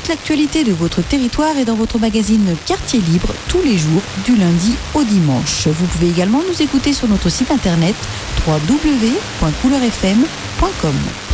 toute l'actualité de votre territoire est dans votre magazine Quartier Libre tous les jours du lundi au dimanche. Vous pouvez également nous écouter sur notre site internet www.couleurfm.com.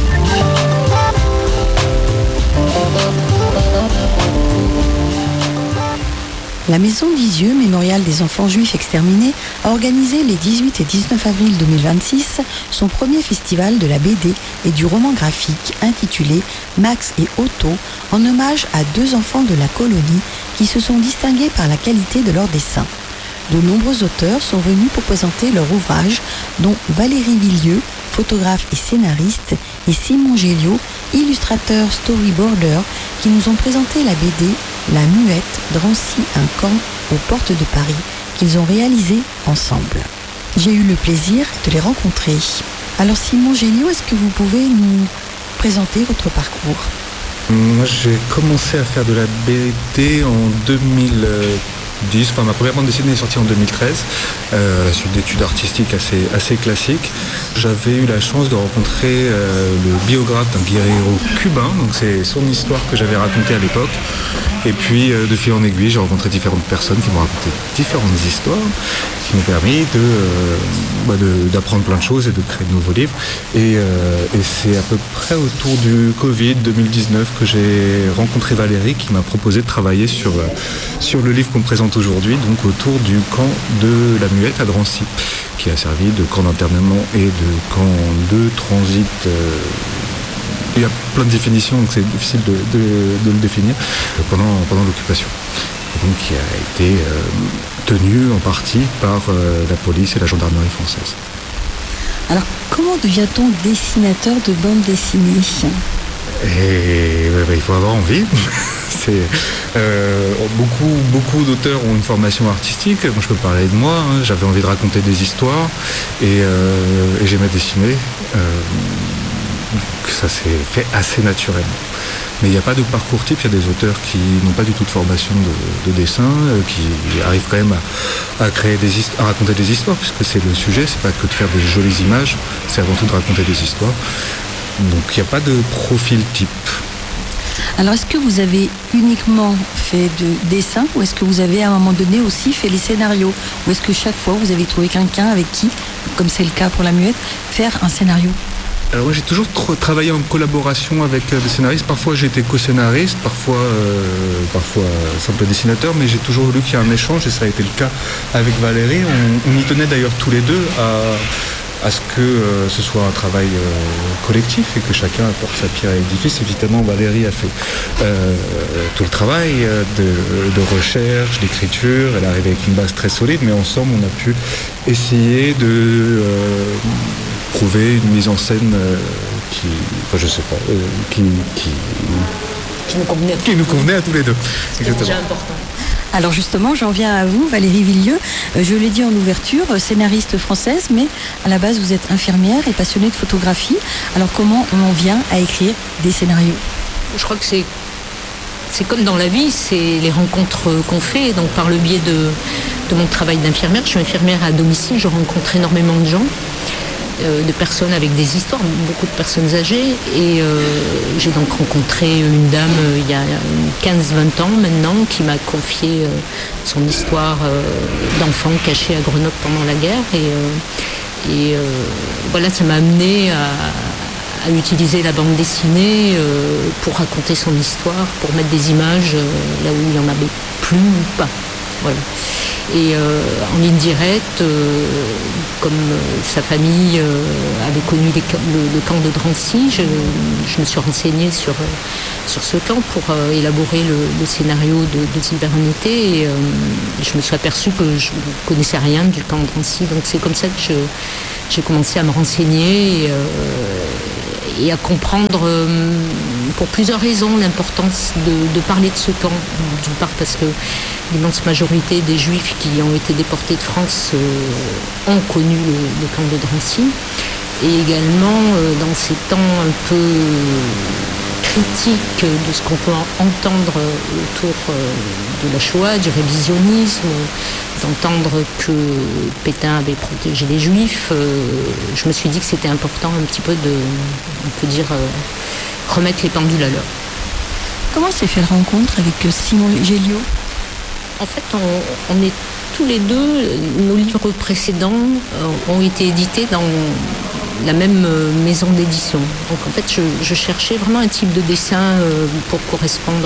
La Maison d'Isieux, mémorial des enfants juifs exterminés, a organisé les 18 et 19 avril 2026 son premier festival de la BD et du roman graphique intitulé Max et Otto, en hommage à deux enfants de la colonie qui se sont distingués par la qualité de leurs dessins. De nombreux auteurs sont venus pour présenter leur ouvrage, dont Valérie Villieu, photographe et scénariste, et Simon Géliot, illustrateur storyboarder, qui nous ont présenté la BD La Muette, Drancy, un camp aux portes de Paris, qu'ils ont réalisé ensemble. J'ai eu le plaisir de les rencontrer. Alors Simon Géliot, est-ce que vous pouvez nous présenter votre parcours ? Moi j'ai commencé à faire de la BD en 2010, ma première bande dessinée est sortie en 2013, à la suite d'études artistiques assez classiques. J'avais eu la chance de rencontrer le biographe d'un guerriero cubain, donc c'est son histoire que j'avais racontée à l'époque. Et puis de fil en aiguille, j'ai rencontré différentes personnes qui m'ont raconté différentes histoires, qui m'ont permis d'apprendre plein de choses et de créer de nouveaux livres. Et c'est à peu près autour du Covid 2019 que j'ai rencontré Valérie, qui m'a proposé de travailler sur le livre qu'on me présente aujourd'hui, donc autour du camp de la Muette à Drancy, qui a servi de camp d'internement et de camp de transit. Il y a plein de définitions, donc c'est difficile de le définir, pendant l'occupation. Et donc qui a été tenu en partie par la police et la gendarmerie française. Alors, comment devient-on dessinateur de bande dessinée ? Il faut avoir envie. Beaucoup d'auteurs ont une formation artistique. Moi, je peux parler de moi. J'avais envie de raconter des histoires et j'aimais dessiner. Ça s'est fait assez naturellement. Mais il n'y a pas de parcours type. Il y a des auteurs qui n'ont pas du tout de formation de dessin, qui arrivent quand même à raconter des histoires, puisque c'est le sujet. C'est pas que de faire des jolies images, c'est avant tout de raconter des histoires. Donc il n'y a pas de profil type. Alors est-ce que vous avez uniquement fait de dessin, ou est-ce que vous avez à un moment donné aussi fait les scénarios, ou est-ce que chaque fois vous avez trouvé quelqu'un avec qui, comme c'est le cas pour la Muette, faire un scénario ? Alors moi j'ai toujours travaillé en collaboration avec des scénaristes. Parfois j'ai été co-scénariste, parfois simple dessinateur, mais j'ai toujours voulu qu'il y ait un échange, et ça a été le cas avec Valérie. On y tenait d'ailleurs tous les deux à ce que ce soit un travail collectif et que chacun apporte sa pierre à l'édifice. Évidemment, Valérie a fait tout le travail de recherche, d'écriture. Elle est arrivée avec une base très solide, mais ensemble, on a pu essayer de trouver une mise en scène qui nous convenait à tous les deux. C'est déjà important. Alors justement, j'en viens à vous, Valérie Villieu. Je l'ai dit en ouverture, scénariste française, mais à la base, vous êtes infirmière et passionnée de photographie. Alors comment on en vient à écrire des scénarios ? Je crois que c'est comme dans la vie, c'est les rencontres qu'on fait. Donc par le biais de mon travail d'infirmière, je suis infirmière à domicile, je rencontre énormément de gens, de personnes avec des histoires, beaucoup de personnes âgées, et j'ai donc rencontré une dame il y a 15-20 ans maintenant qui m'a confié son histoire d'enfant caché à Grenoble pendant la guerre, et voilà, ça m'a amené à utiliser la bande dessinée pour raconter son histoire, pour mettre des images là où il n'y en avait plus ou pas. Voilà. Et en ligne directe, comme sa famille avait connu le camp de Drancy, je me suis renseignée sur ce camp pour élaborer le scénario de Zilvernité, et je me suis aperçue que je ne connaissais rien du camp de Drancy. Donc c'est comme ça que j'ai commencé à me renseigner et à comprendre pour plusieurs raisons l'importance de parler de ce camp. D'une part parce que l'immense majorité des Juifs qui ont été déportés de France ont connu le camp de Drancy, et également dans ces temps un peu critiques de ce qu'on peut entendre autour de la Shoah, du révisionnisme, d'entendre que Pétain avait protégé les Juifs, je me suis dit que c'était important un petit peu de, on peut dire, remettre les pendules à l'heure. Comment s'est fait la rencontre avec Simon Géliot? En fait, on est tous les deux, nos livres précédents ont été édités dans la même maison d'édition. Donc en fait, je cherchais vraiment un type de dessin pour correspondre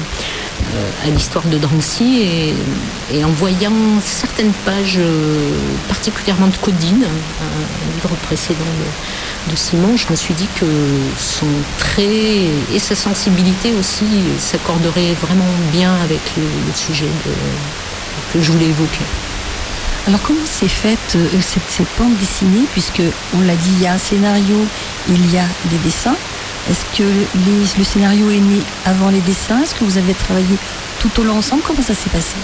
à l'histoire de Drancy et en voyant certaines pages particulièrement de Codine, un livre précédent de Simon, je me suis dit que son trait et sa sensibilité aussi s'accorderaient vraiment bien avec le sujet que je voulais évoquer. Alors comment s'est faite cette bande dessinée, puisque on l'a dit, il y a un scénario, il y a des dessins. Est-ce que le scénario est né avant les dessins? Est-ce que vous avez travaillé tout au long ensemble? Comment ça s'est passé?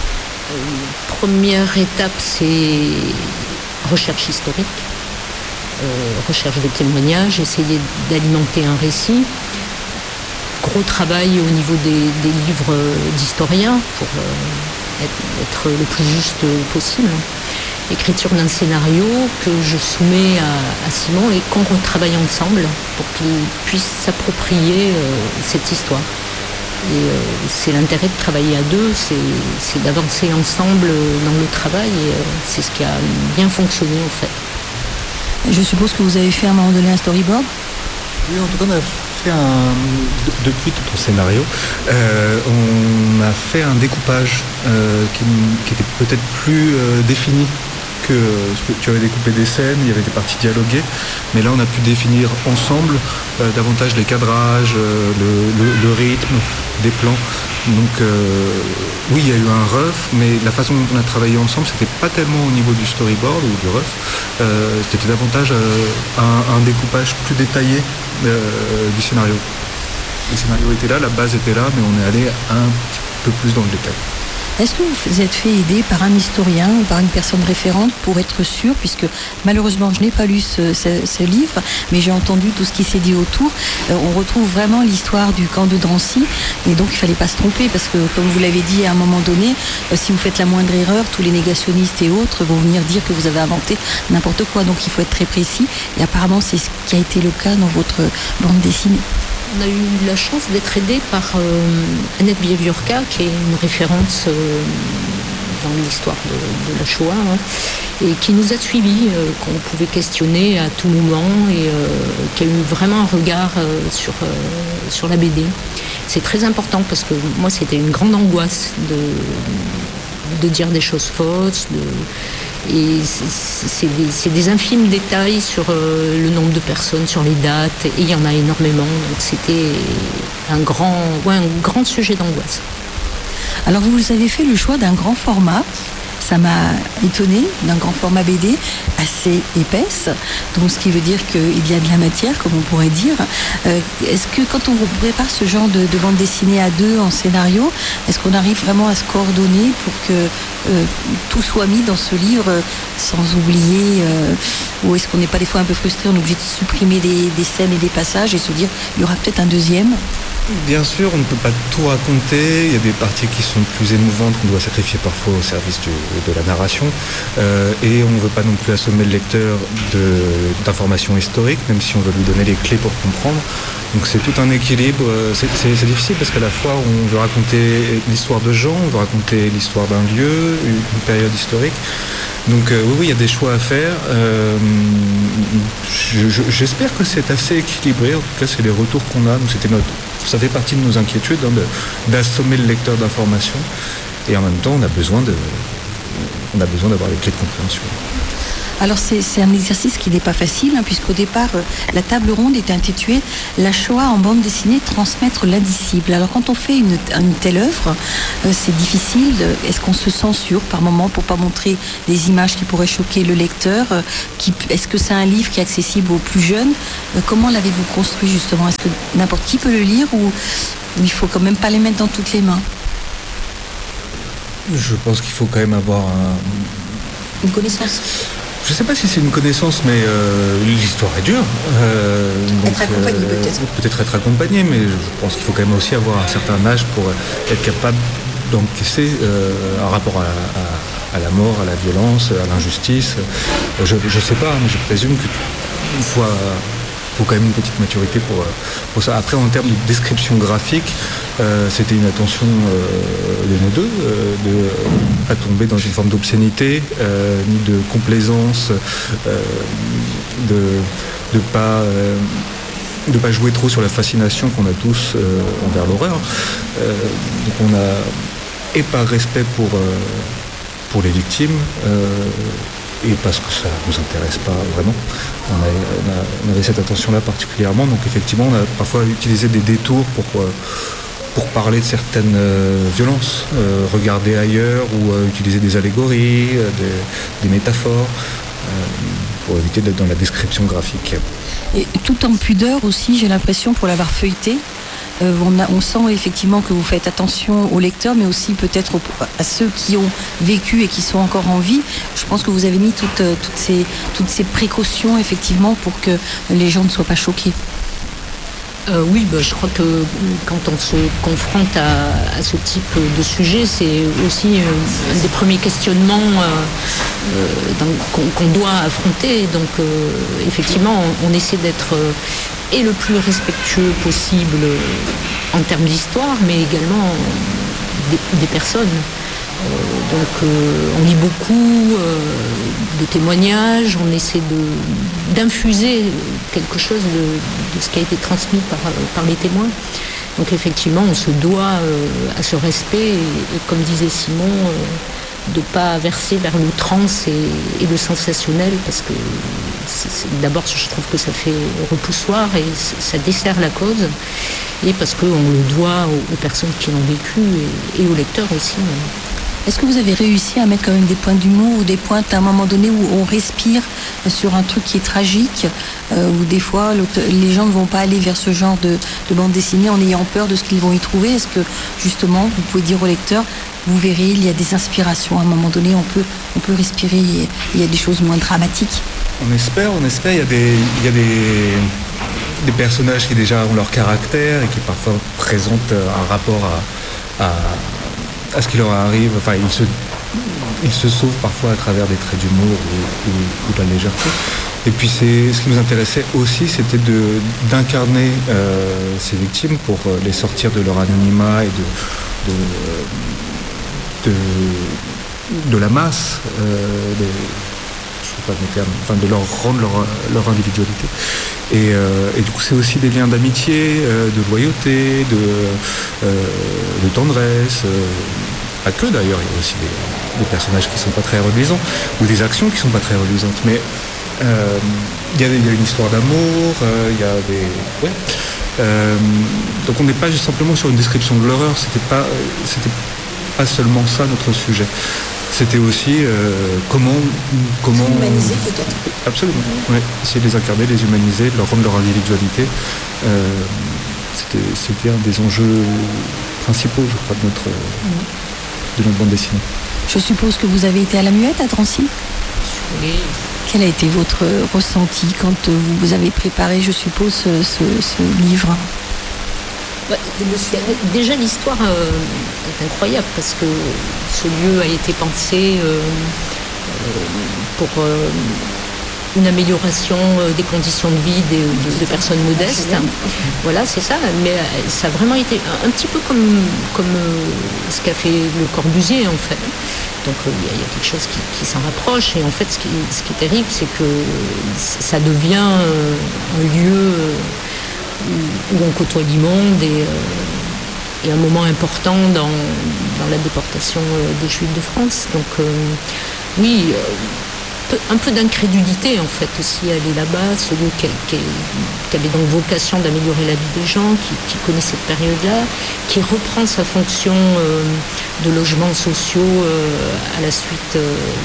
Première étape, c'est recherche historique, recherche de témoignages, essayer d'alimenter un récit. Gros travail au niveau des livres d'historiens pour être le plus juste possible. Écriture d'un scénario que je soumets à Simon et qu'on retravaille ensemble pour qu'il puisse s'approprier cette histoire. Et c'est l'intérêt de travailler à deux, c'est d'avancer ensemble dans le travail et c'est ce qui a bien fonctionné en fait. Je suppose que vous avez fait à un moment donné un storyboard? Oui, en tout cas, on a fait depuis tout ton scénario, on a fait un découpage qui était peut-être plus défini que tu avais découpé des scènes, il y avait des parties dialoguées, mais là on a pu définir ensemble davantage les cadrages, le rythme des plans. Donc oui, il y a eu un rough, mais la façon dont on a travaillé ensemble, c'était pas tellement au niveau du storyboard ou du rough, c'était davantage un découpage plus détaillé du scénario. Le scénario était là, la base était là, mais on est allé un petit peu plus dans le détail. Est-ce que vous vous êtes fait aider par un historien ou par une personne référente pour être sûr, puisque malheureusement je n'ai pas lu ce livre, mais j'ai entendu tout ce qui s'est dit autour. On retrouve vraiment l'histoire du camp de Drancy et donc il ne fallait pas se tromper parce que comme vous l'avez dit à un moment donné, si vous faites la moindre erreur, tous les négationnistes et autres vont venir dire que vous avez inventé n'importe quoi. Donc il faut être très précis et apparemment c'est ce qui a été le cas dans votre bande dessinée. On a eu la chance d'être aidé par Annette Bieliorka, qui est une référence dans l'histoire de la Shoah, et qui nous a suivis, qu'on pouvait questionner à tout moment, et qui a eu vraiment un regard sur la BD. C'est très important parce que moi, c'était une grande angoisse de dire des choses fausses, et c'est des infimes détails sur le nombre de personnes, sur les dates, et il y en a énormément, donc c'était un grand sujet d'angoisse. Alors vous avez fait le choix d'un grand format, ça m'a étonné, d'un grand format BD assez épaisse, donc ce qui veut dire qu'il y a de la matière, comme on pourrait dire. Est-ce que quand on vous prépare ce genre de bande dessinée à deux en scénario, est-ce qu'on arrive vraiment à se coordonner pour que tout soit mis dans ce livre sans oublier, ou est-ce qu'on n'est pas des fois un peu frustré, on est obligé de supprimer des scènes et des passages et se dire il y aura peut-être un deuxième? Bien sûr, on ne peut pas tout raconter, il y a des parties qui sont plus émouvantes qu'on doit sacrifier parfois au service de la narration, et on ne veut pas non plus assommer le lecteur d'informations historiques, même si on veut lui donner les clés pour comprendre. Donc c'est tout un équilibre, c'est difficile parce qu'à la fois on veut raconter l'histoire de gens, on veut raconter l'histoire d'un lieu, une période historique. Donc oui, il y a des choix à faire. J'espère que c'est assez équilibré. En tout cas, c'est les retours qu'on a. Donc ça fait partie de nos inquiétudes, d'assommer le lecteur d'informations. Et en même temps, on a besoin d'avoir les clés de compréhension. Alors c'est un exercice qui n'est pas facile, puisqu'au départ, la table ronde était intitulée « La Shoah en bande dessinée, transmettre l'indicible ». Alors quand on fait une telle œuvre, c'est difficile. Est-ce qu'on se censure par moment pour ne pas montrer des images qui pourraient choquer le lecteur? Est-ce que c'est un livre qui est accessible aux plus jeunes? Comment l'avez-vous construit justement? Est-ce que n'importe qui peut le lire ou il ne faut quand même pas les mettre dans toutes les mains? Je pense qu'il faut quand même avoir une connaissance. Je ne sais pas si c'est une connaissance, mais l'histoire est dure. Être accompagné peut-être. Peut-être être accompagné, mais je pense qu'il faut quand même aussi avoir un certain âge pour être capable d'encaisser un rapport à la mort, à la violence, à l'injustice. Je ne sais pas, mais je présume qu'une fois faut quand même une petite maturité pour ça. Après, en termes de description graphique, c'était une attention de nous deux, de ne pas tomber dans une forme d'obscénité, ni de complaisance, de pas jouer trop sur la fascination qu'on a tous envers l'horreur. Donc on a, et par respect pour les victimes, et parce que ça ne nous intéresse pas vraiment, on avait cette attention-là particulièrement. Donc effectivement, on a parfois utilisé des détours pour parler de certaines violences, regarder ailleurs ou utiliser des allégories, des métaphores, pour éviter d'être dans la description graphique. Et tout en pudeur aussi, j'ai l'impression, pour l'avoir feuilleté, on sent effectivement que vous faites attention aux lecteurs, mais aussi peut-être à ceux qui ont vécu et qui sont encore en vie. Je pense que vous avez mis toutes ces précautions effectivement pour que les gens ne soient pas choqués. Oui, je crois que quand on se confronte à ce type de sujet, c'est aussi un des premiers questionnements qu'on doit affronter. Donc effectivement, on essaie d'être et le plus respectueux possible en termes d'histoire, mais également des personnes. Donc on lit beaucoup de témoignages, on essaie d'infuser quelque chose de ce qui a été transmis par les témoins. Donc effectivement, on se doit à ce respect et comme disait Simon, de ne pas verser vers l'outrance et le sensationnel, parce que d'abord je trouve que ça fait repoussoir et ça dessert la cause, et parce qu'on le doit aux personnes qui l'ont vécu et aux lecteurs aussi. Est-ce que vous avez réussi à mettre quand même des points d'humour ou des pointes à un moment donné où on respire sur un truc qui est tragique, où des fois les gens ne vont pas aller vers ce genre de bande dessinée en ayant peur de ce qu'ils vont y trouver? Est-ce que justement vous pouvez dire au lecteur, vous verrez, il y a des inspirations, à un moment donné on peut respirer, il y a des choses moins dramatiques? On espère, il y a des personnages qui déjà ont leur caractère et qui parfois présentent un rapport à ce qui leur arrive. Enfin, ils se sauvent parfois à travers des traits d'humour ou de la légèreté. Et puis ce qui nous intéressait aussi, c'était d'incarner ces victimes pour les sortir de leur anonymat et de la masse, je sais pas mes termes, enfin de leur rendre leur individualité. Et du coup, c'est aussi des liens d'amitié, de loyauté, de tendresse. Pas que d'ailleurs, il y a aussi des personnages qui sont pas très reluisants, ou des actions qui sont pas très reluisantes. Mais il y a une histoire d'amour, il y a des... Ouais. Donc on n'est pas juste simplement sur une description de l'horreur, c'était pas seulement ça notre sujet. C'était aussi comment humaniser peut-être. Absolument. Ouais. Essayer de les incarner, de les humaniser, de leur rendre leur individualité. C'était un des enjeux principaux, je crois, de notre bande dessinée. Je suppose que vous avez été à la Muette à Drancy. Oui. Quel a été votre ressenti quand vous avez préparé, je suppose, ce livre? Déjà, l'histoire est incroyable parce que ce lieu a été pensé pour une amélioration des conditions de vie de personnes modestes. Voilà, c'est ça. Mais ça a vraiment été un petit peu comme ce qu'a fait Le Corbusier, en fait. Donc il y a quelque chose qui s'en rapproche. Et en fait, ce qui est terrible, c'est que ça devient un lieu où on côtoie du monde et un moment important dans la déportation des Juifs de France. Donc oui, un peu d'incrédulité en fait aussi à aller là-bas, ce lieu qui avait donc vocation d'améliorer la vie des gens, qui connaît cette période-là, qui reprend sa fonction de logements sociaux à la suite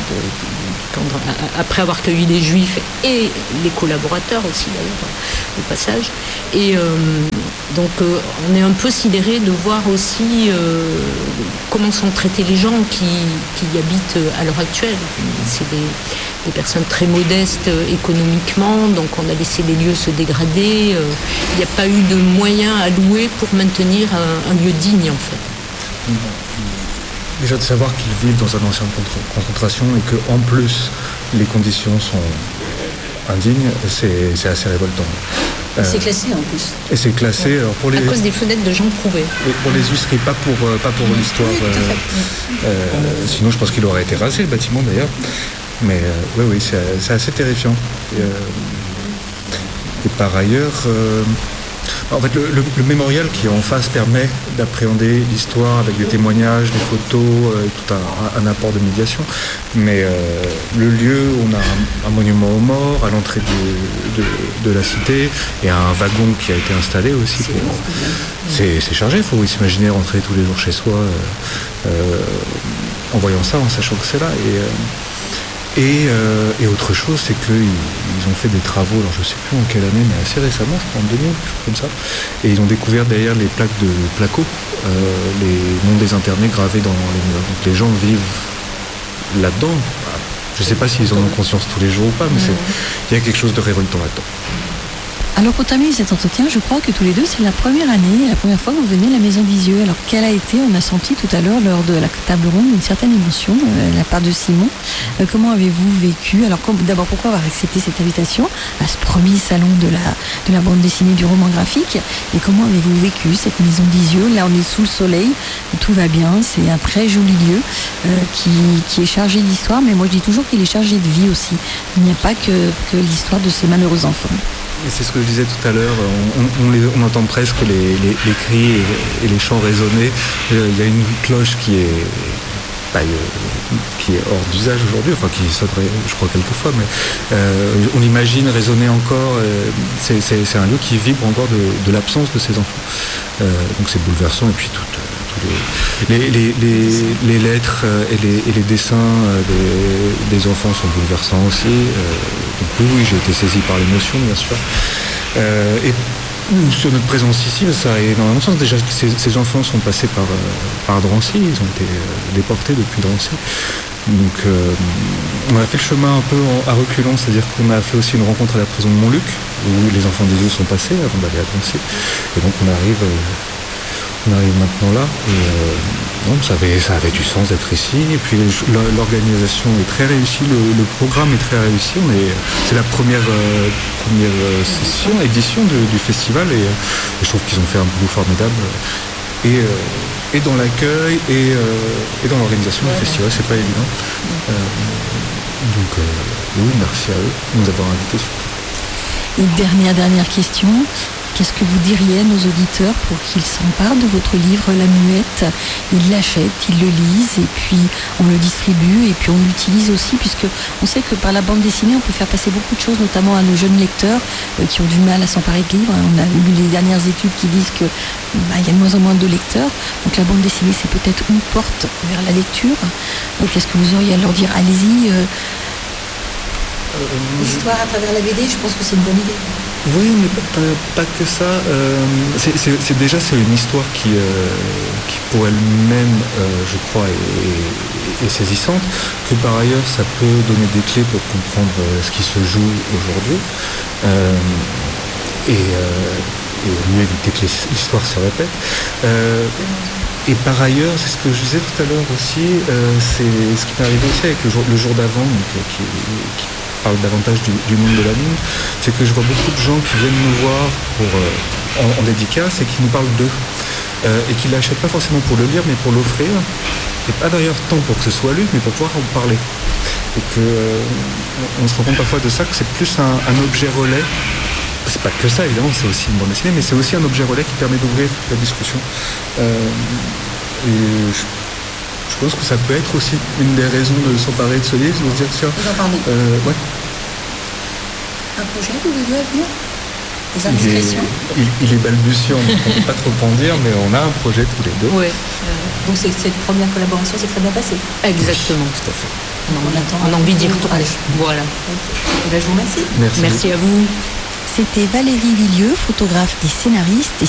après avoir cueilli les Juifs et les collaborateurs aussi d'ailleurs au passage. Et donc on est un peu sidéré de voir aussi comment sont traités les gens qui y habitent à l'heure actuelle. C'est des personnes très modestes économiquement, donc on a laissé les lieux se dégrader. Il n'y a pas eu de moyens alloués pour maintenir un lieu digne en fait. Déjà de savoir qu'ils vivent dans un ancien de concentration et qu'en plus les conditions sont indigne, c'est assez révoltant. C'est classé en plus. Et c'est classé alors pour les... À cause des fenêtres de Jean Prouvé. Pour les huisseries, pas pour l'histoire. Sinon, je pense qu'il aurait été rasé, le bâtiment d'ailleurs. Mais oui, c'est assez terrifiant. Et par ailleurs... En fait, le mémorial qui est en face permet d'appréhender l'histoire avec des témoignages, des photos, tout un apport de médiation. Mais le lieu, on a un monument aux morts à l'entrée de la cité et un wagon qui a été installé aussi. C'est chargé, il faut s'imaginer rentrer tous les jours chez soi en voyant ça, en sachant que c'est là. Et autre chose, c'est qu'ils ont fait des travaux, alors je ne sais plus en quelle année, mais assez récemment, je crois en 2000, quelque chose comme ça. Et ils ont découvert derrière les plaques de placo, les noms des internés gravés dans les murs. Donc les gens vivent là-dedans. Je ne sais pas s'ils en ont conscience tous les jours ou pas, mais il y a quelque chose de révoltant là-dedans. Alors pour terminer cet entretien, je crois que tous les deux, c'est la première année, la première fois que vous venez à la Maison d'Isieux. Alors quelle a été, on a senti tout à l'heure lors de la table ronde, une certaine émotion de la part de Simon. Comment avez-vous vécu? Alors d'abord, pourquoi avoir accepté cette invitation à ce premier salon de la bande dessinée, du roman graphique? Et comment avez-vous vécu cette Maison d'Isieux? Là, on est sous le soleil, tout va bien, c'est un très joli lieu qui est chargé d'histoire, mais moi je dis toujours qu'il est chargé de vie aussi. Il n'y a pas que l'histoire de ces malheureux enfants. Et c'est ce que je disais tout à l'heure, on entend presque les cris et les chants résonner. Il y a une cloche qui est hors d'usage aujourd'hui, enfin qui sonnerait je crois quelquefois, mais on imagine résonner encore, c'est un lieu qui vibre encore de l'absence de ces enfants. Donc c'est bouleversant, et puis les lettres et les dessins des enfants sont bouleversants aussi. Donc oui, j'ai été saisi par l'émotion, bien sûr. Et sur notre présence ici, ça a énormément de sens. Déjà, ces enfants sont passés par Drancy, ils ont été déportés depuis Drancy. Donc on a fait le chemin un peu à reculons, c'est-à-dire qu'on a fait aussi une rencontre à la prison de Montluc, où les enfants des eaux sont passés avant d'aller à Drancy. Et donc on arrive maintenant là, et ça avait du sens d'être ici, et puis l'organisation est très réussie, le programme est très réussi, c'est la première édition du festival, et je trouve qu'ils ont fait un boulot formidable, et dans l'accueil, et dans l'organisation du festival, c'est pas évident. Donc oui, merci à eux de nous avoir invités. Et dernière question. Qu'est-ce que vous diriez à nos auditeurs pour qu'ils s'emparent de votre livre La Muette? Ils l'achètent, ils le lisent, et puis on le distribue, et puis on l'utilise aussi, puisque on sait que par la bande dessinée, on peut faire passer beaucoup de choses, notamment à nos jeunes lecteurs qui ont du mal à s'emparer de livres. On a lu les dernières études qui disent que y a de moins en moins de lecteurs. Donc la bande dessinée, c'est peut-être une porte vers la lecture. Donc est-ce que vous auriez à leur dire, allez-y, l'histoire à travers la BD, je pense que c'est une bonne idée. Oui, mais pas que ça. C'est une histoire qui pour elle-même, je crois, est saisissante, que par ailleurs ça peut donner des clés pour comprendre ce qui se joue aujourd'hui, et mieux éviter que l'histoire se répète. Et par ailleurs, c'est ce que je disais tout à l'heure aussi, c'est ce qui m'est arrivé aussi avec le jour d'avant, qui parle davantage du monde de la mine, c'est que je vois beaucoup de gens qui viennent nous voir en dédicace, et qui nous parlent d'eux, et qui ne l'achètent pas forcément pour le lire, mais pour l'offrir, et pas d'ailleurs tant pour que ce soit lu, mais pour pouvoir en parler. Et on se rend compte parfois de ça, que c'est plus un objet relais. C'est pas que ça, évidemment, c'est aussi une bande dessinée, mais c'est aussi un objet relais qui permet d'ouvrir la discussion. Je pense que ça peut être aussi une des raisons de s'emparer de ce livre, de se dire tiens. Vous en parlez. Ouais. Un projet tous les deux à venir? Des indiscrétions? Il est balbutiant, donc on ne peut pas trop en dire, mais on a un projet tous les deux. Ouais. Donc cette première collaboration s'est très bien passée. Exactement. Oui, tout à fait. On a envie d'y retourner. Voilà. Okay. Je vous remercie. Merci à vous. C'était Valérie Villieu, photographe et scénariste.